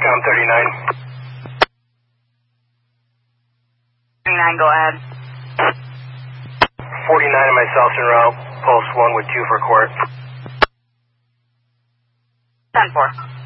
Tom 39. 39, go ahead. 49 on my Southern route. Pulse 1 with 2 for court. 10-4.